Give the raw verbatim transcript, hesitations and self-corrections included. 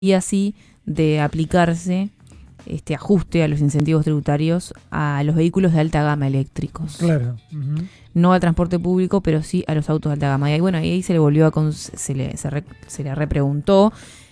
y así de aplicarse este ajuste a los incentivos tributarios a los vehículos de alta gama eléctricos. Claro. Uh-huh. No al transporte público, pero sí a los autos de alta gama. Y ahí, bueno, ahí se le volvió a con, se le se, re, se le repreguntó